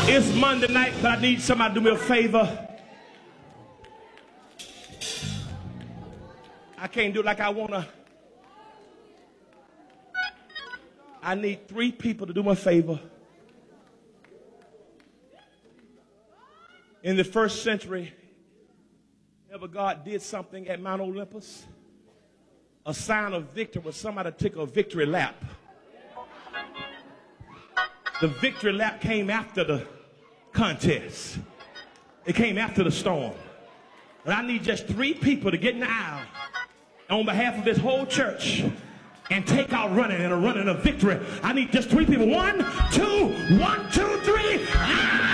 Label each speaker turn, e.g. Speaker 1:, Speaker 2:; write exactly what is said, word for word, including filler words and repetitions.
Speaker 1: It's Monday night, but I need somebody to do me a favor. I can't do it like I want to. I need three people to do me a favor. In the first century, whenever God did something at Mount Olympus, a sign of victory was somebody took a victory lap. The victory lap came after the contest. It came after the storm. But I need just three people to get in the aisle on behalf of this whole church and take out running and a running of victory. I need just three people. One, two, one, two, three. Ah!